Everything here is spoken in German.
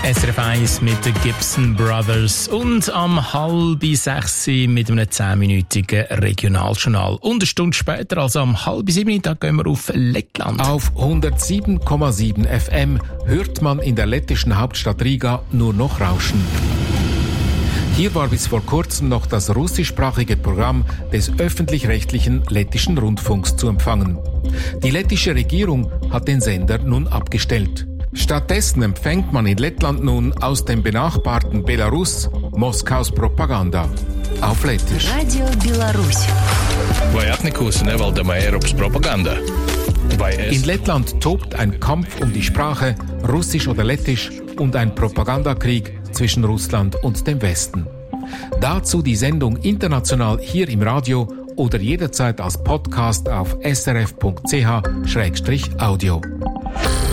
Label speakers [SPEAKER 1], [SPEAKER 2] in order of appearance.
[SPEAKER 1] SRF 1 mit den Gibson Brothers und am 5:30 mit einem 10-minütigen Regionaljournal. Und eine Stunde später, also am 6:30, da gehen wir auf Lettland.
[SPEAKER 2] Auf 107,7 FM hört man in der lettischen Hauptstadt Riga nur noch Rauschen. Hier war bis vor kurzem noch das russischsprachige Programm des öffentlich-rechtlichen lettischen Rundfunks zu empfangen. Die lettische Regierung hat den Sender nun abgestellt. Stattdessen empfängt man in Lettland nun aus dem benachbarten Belarus Moskaus Propaganda. Auf Lettisch.
[SPEAKER 3] Radio Belarus.
[SPEAKER 4] Vai atnikusi nevaldama Eiropas propaganda?
[SPEAKER 2] In Lettland tobt ein Kampf um die Sprache, Russisch oder Lettisch, und ein Propagandakrieg zwischen Russland und dem Westen. Dazu die Sendung international hier im Radio oder jederzeit als Podcast auf srf.ch/audio.